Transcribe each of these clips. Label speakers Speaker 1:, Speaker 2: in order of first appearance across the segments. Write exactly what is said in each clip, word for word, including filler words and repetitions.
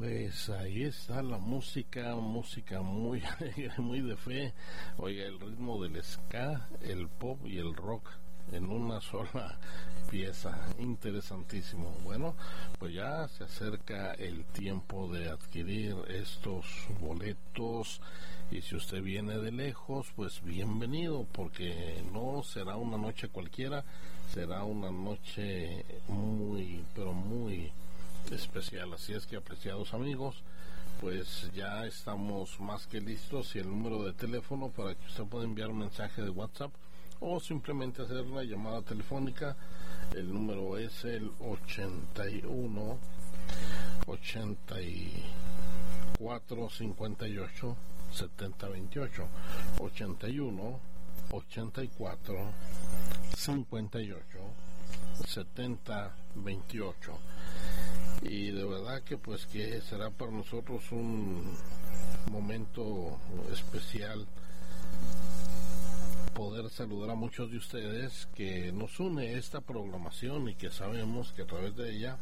Speaker 1: Pues ahí está la música, música muy muy de fe. Oiga, el ritmo del ska, el pop y el rock en una sola pieza, interesantísimo. Bueno, pues ya se acerca el tiempo de adquirir estos boletos, y si usted viene de lejos, pues bienvenido, porque no será una noche cualquiera, será una noche muy, pero muy especial. Así es que, apreciados amigos, pues ya estamos más que listos, y el número de teléfono para que usted pueda enviar un mensaje de WhatsApp o simplemente hacer una llamada telefónica. El número es el ochenta y uno, ochenta y cuatro, cincuenta y ocho, setenta veintiocho, ochenta y uno, ochenta y cuatro, cincuenta y ocho, setenta veintiocho. Y de verdad que pues que será para nosotros un momento especial poder saludar a muchos de ustedes, que nos une esta programación y que sabemos que a través de ella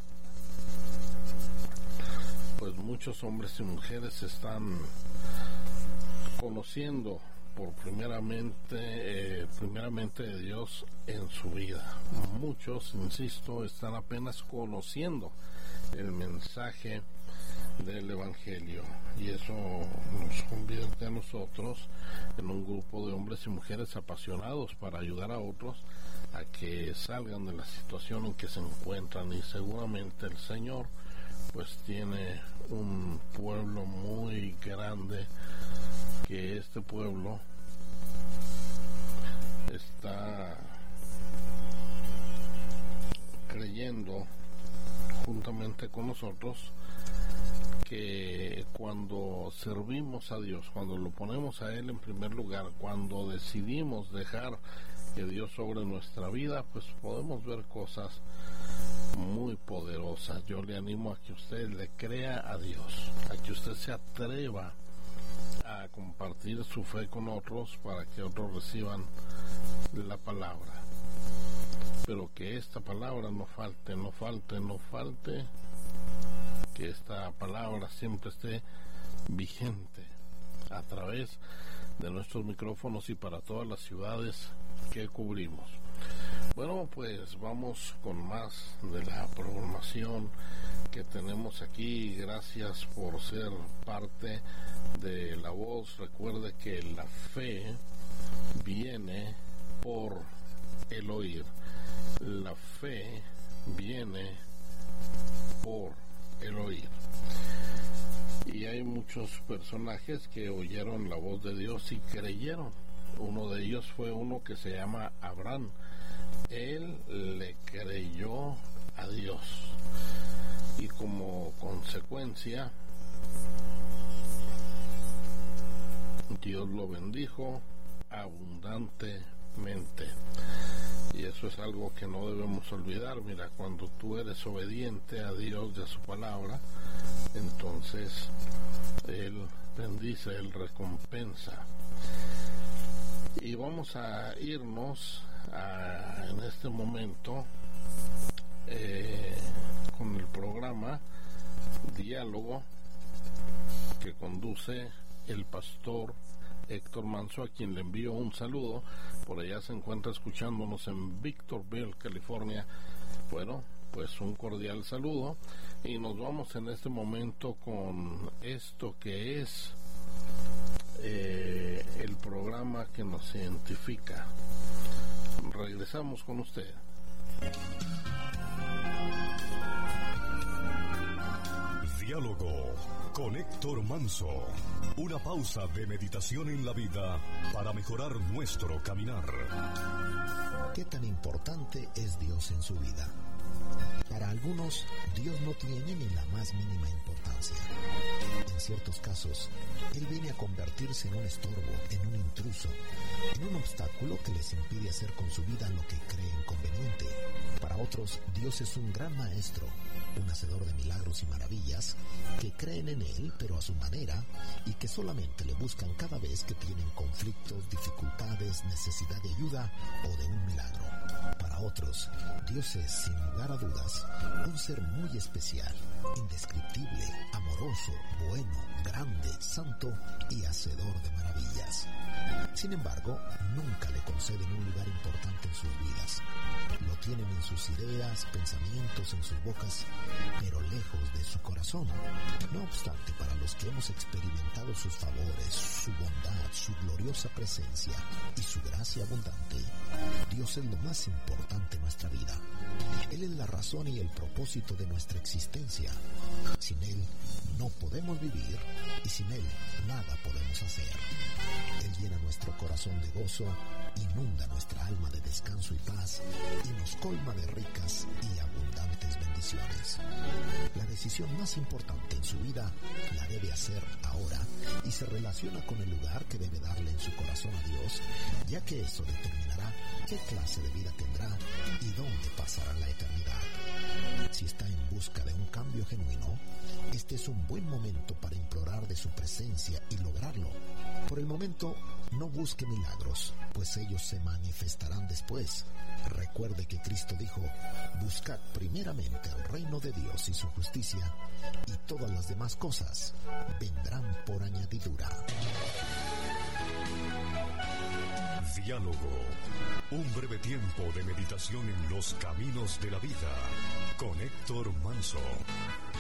Speaker 1: pues muchos hombres y mujeres están conociendo por primeramente eh, primeramente de Dios en su vida. Muchos, insisto, están apenas conociendo el mensaje del Evangelio, y eso nos convierte a nosotros en un grupo de hombres y mujeres apasionados para ayudar a otros a que salgan de la situación en que se encuentran. Y seguramente el Señor pues tiene un pueblo muy grande, que este pueblo está creyendo juntamente con nosotros que cuando servimos a Dios, cuando lo ponemos a Él en primer lugar, cuando decidimos dejar que Dios sobre nuestra vida, pues podemos ver cosas muy poderosas. Yo le animo a que usted le crea a Dios, a que usted se atreva a compartir su fe con otros para que otros reciban la palabra. Pero que esta palabra no falte, no falte, no falte, que esta palabra siempre esté vigente a través de nuestros micrófonos y para todas las ciudades que cubrimos. Bueno, pues vamos con más de la programación que tenemos aquí. Gracias por ser parte de La Voz. Recuerde que la fe viene por el oír. La fe viene por el oír. Y hay muchos personajes que oyeron la voz de Dios y creyeron. Uno de ellos fue uno que se llama Abraham. Él le creyó a Dios, y como consecuencia Dios lo bendijo abundantemente. Y eso es algo que no debemos olvidar. Mira, cuando tú eres obediente a Dios y a su palabra, entonces Él bendice, Él recompensa. Y vamos a irnos a, en este momento eh, con el programa Diálogo, que conduce el pastor Héctor Manso, a quien le envío un saludo. Por allá se encuentra escuchándonos en Victorville, California. Bueno, pues un cordial saludo, y nos vamos en este momento con esto que es eh, el programa que nos identifica. Regresamos con usted.
Speaker 2: Diálogo con Héctor Manso. Una pausa de meditación en la vida para mejorar nuestro caminar.
Speaker 3: ¿Qué tan importante es Dios en su vida? Para algunos, Dios no tiene ni la más mínima importancia. En ciertos casos, Él viene a convertirse en un estorbo, en un intruso, en un obstáculo que les impide hacer con su vida lo que creen conveniente. Para otros, Dios es un gran maestro, un hacedor de milagros milagros y maravillas, que creen en Él, pero a su manera, y que solamente le buscan cada vez que tienen conflictos, dificultades, necesidad de ayuda o de un milagro. Para otros, Dios es, sin lugar a dudas, un ser muy especial, indescriptible, amoroso, bueno, grande, santo y hacedor de maravillas. Sin embargo, nunca le conceden un lugar importante en sus vidas. Lo tienen en sus ideas, pensamientos, en sus bocas, pero lejos de su corazón. No obstante, para los que hemos experimentado sus favores, su bondad, su gloriosa presencia y su gracia abundante, Dios es lo más importante en nuestra vida. Él es la razón y el propósito de nuestra existencia. Sin Él no podemos vivir y sin Él nada podemos hacer. Él llena nuestro corazón de gozo, inunda nuestra alma de descanso y paz y nos colma de ricas y abundantes bendiciones. La decisión más importante en su vida la debe hacer ahora y se relaciona con el lugar que debe darle en su corazón a Dios, ya que eso determinará qué clase de vida tendrá y dónde pasará la eternidad. Si está en busca de un cambio genuino, este es un buen momento para implorar de su presencia y lograrlo. Por el momento, no busque milagros, pues ellos se manifestarán después. Recuerde que Cristo dijo: buscad primeramente el reino de Dios y su justicia, y todas las demás cosas vendrán por añadidura.
Speaker 2: Diálogo, un breve tiempo de meditación en los caminos de la vida, con Héctor Manso.